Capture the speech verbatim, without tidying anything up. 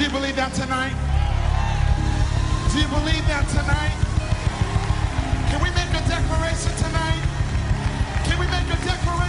you believe that tonight? Do you believe that tonight? Can we make a declaration?